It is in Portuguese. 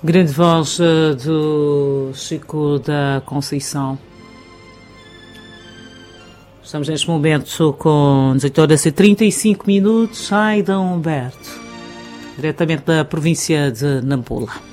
Grande voz do Chico da Conceição. Estamos neste momento com 18h35, Aida Humberto, diretamente da província de Nampula.